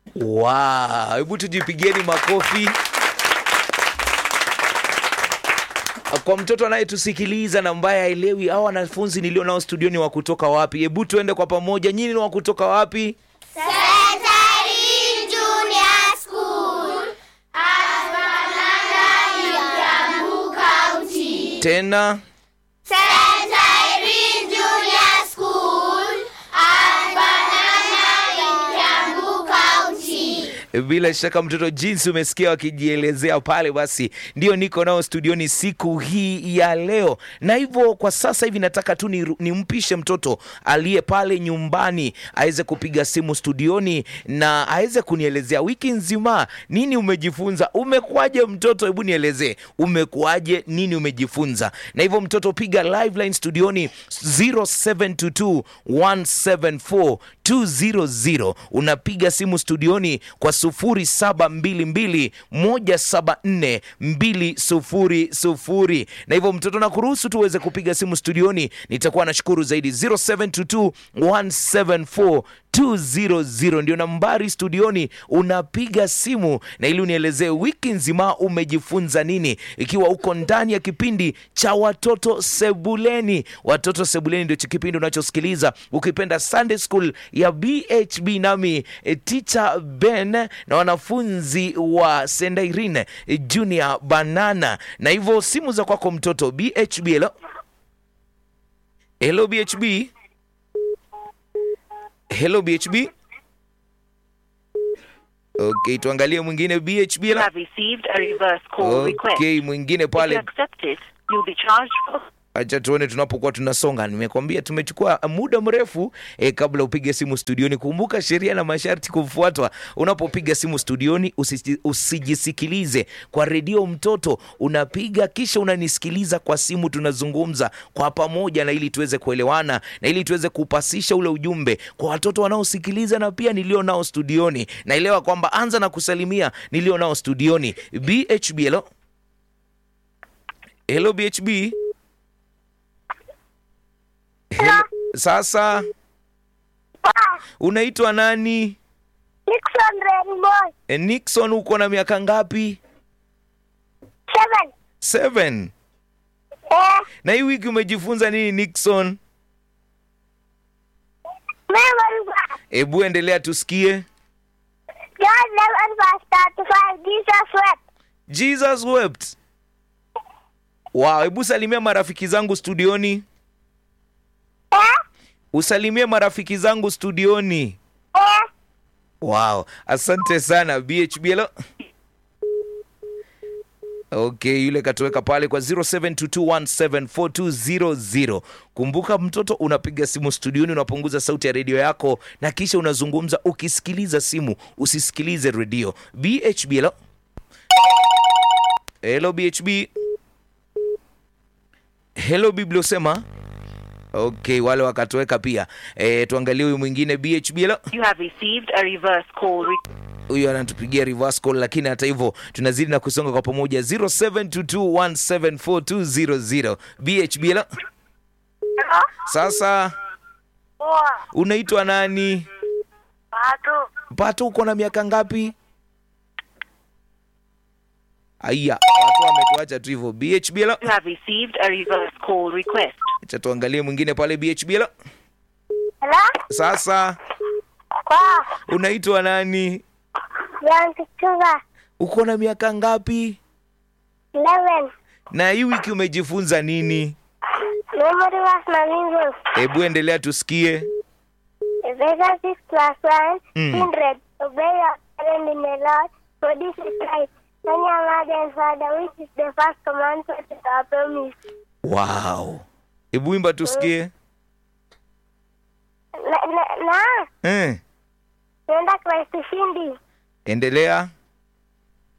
Wow, hebu tujipigieni makofi. Kwa mtoto anayetusikiliza na ambaye haelewi hao wanafunzi nilio nao studioni wa kutoka wapi, hebu tuende kwa pamoja. Nyinyi ni wa kutoka wapi? St. Irene Junior School, Asbanana, Kiambu County. Tena St. Irene Junior School, Asbanana, Kiambu County. bila shaka mtoto, jinsi umesikia wakijielezea pale, basi ndio niko nao studioni siku hii ya leo. Na hivyo kwa sasa hivi nataka tu nimpishe mtoto aliye pale nyumbani aweze kupiga simu studioni na aweze kunielezea wiki nzima nini umejifunza. Umekuaje mtoto? Hebu nielezee umekuaje, nini umejifunza. Na hivyo mtoto, piga live line studioni 0722 174 200. Unapiga simu studioni kwa 0722 174 200. Na hivyo mtoto, na kuruhusu tuweze kupiga simu studioni, nitakuwa nashukuru zaidi. 0722 174 200 ndio nambari studioni, unapiga simu na ili unielezee wiki nzima umejifunza nini, ikiwa uko ndani ya kipindi cha Watoto Sebuleni. Watoto Sebuleni ndio kipindi unachosikiliza ukipenda Sunday School ya BHB, nami teacher Ben na wanafunzi wa St. Irene Junior Banana. Na hivyo simu za kwako mtoto. BHB, hello BHB. Hello BHB. Okay, tuangalie mwingine. BHB, You have received a reverse call request. Okay, mwingine If you pale. accept it, you'll be charged for... Acha tuone tunapokuwa tunasonga. Nimekwambia tumechukua muda mrefu kabla upige simu studioni. Kumbuka sheria na masharti kufuatwa. Unapopiga simu studioni usijisikilize kwa redio mtoto. Unapiga kisha unanisikiliza kwa simu, tunazungumza kwa pamoja na ili tuweze kuelewana na ili tuweze kupasisha ule ujumbe kwa watoto wanaosikiliza na pia nilio nao studioni. Naelewa kwamba anza na kusalimia nilio nao studioni. BHB, hello. Hello BHB. Hello. Sasa unaitwa nani? Nixon Rainbow. Nixon, uko na miaka ngapi? 7. Na hii wiki umejifunza nini Nixon? Ebu endelea tusikie. John 11:35, Jesus wept. Jesus wept. Wow, ebu salimia marafiki zangu studioni. Usalimie marafiki zangu studioni. Wow, asante sana BHB. Hello. Okay, yule katuweka pale kwa 0722174200. Kumbuka mtoto, unapiga simu studioni, unapunguza sauti ya redio yako na kisha unazungumza ukisikiliza simu, usisikilize redio. BHB, hello. Hello BHB. Hello Bibliosema. Okay, wale wakatoweka pia. Tuangalie huyu mwingine. BHB, hello. You have received a reverse call request. Huyu anatupigia reverse call, lakini hata hivyo tunazidi na kusonga kwa pamoja. 0722174200. BHB, hello. Sasa unaitwa nani? Pato, uko na miaka ngapi? Aya, watu wametuacha tu hivyo. BHB, hello. You have received a reverse call request. Acha tuangalie mwingine pale. BHB, hello. Hello? Sasa unaitwa nani? John Kichunga. Uko na miaka ngapi? 11. Na hii wiki umejifunza nini? Memory was my English. Hebu endelea tusikie. Ephesians 6:1, kindred, obey your parents in the Lord, for this is right. When your mother and father, which is the first commandment with our promise. Wow. Hebu imba tusikie. Na, Eh. nenda Kristo shindi. Endelea.